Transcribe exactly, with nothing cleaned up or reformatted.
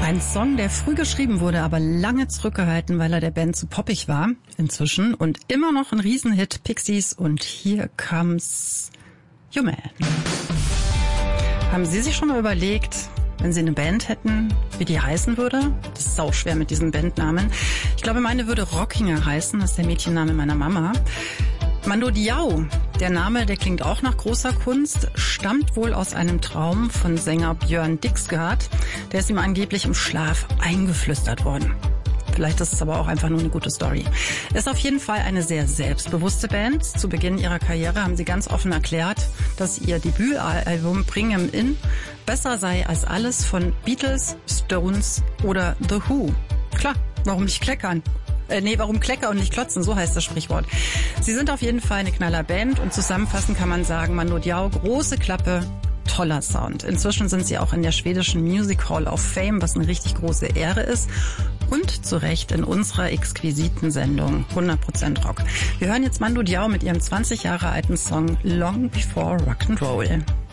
Ein Song, der früh geschrieben wurde, aber lange zurückgehalten, weil er der Band zu poppig war, inzwischen. Und immer noch ein Riesenhit, Pixies und Here Comes Your Man. Haben Sie sich schon mal überlegt, wenn Sie eine Band hätten, wie die heißen würde? Das ist sauschwer mit diesem Bandnamen. Ich glaube, meine würde Rockinger heißen, das ist der Mädchenname meiner Mama. Mando Diao, der Name, der klingt auch nach großer Kunst, stammt wohl aus einem Traum von Sänger Björn Dixgard. Der ist ihm angeblich im Schlaf eingeflüstert worden. Vielleicht ist es aber auch einfach nur eine gute Story. Ist auf jeden Fall eine sehr selbstbewusste Band. Zu Beginn ihrer Karriere haben sie ganz offen erklärt, dass ihr Debütalbum Bring 'Em In besser sei als alles von Beatles, Stones oder The Who. Klar, warum nicht kleckern? Äh, nee, warum Klecker und nicht klotzen, so heißt das Sprichwort. Sie sind auf jeden Fall eine knaller Band und zusammenfassend kann man sagen, Mando Diao, große Klappe, toller Sound. Inzwischen sind sie auch in der schwedischen Music Hall of Fame, was eine richtig große Ehre ist. Und zu Recht in unserer exquisiten Sendung hundert Prozent Rock. Wir hören jetzt Mando Diao mit ihrem zwanzig Jahre alten Song Long Before Rock'n'Roll.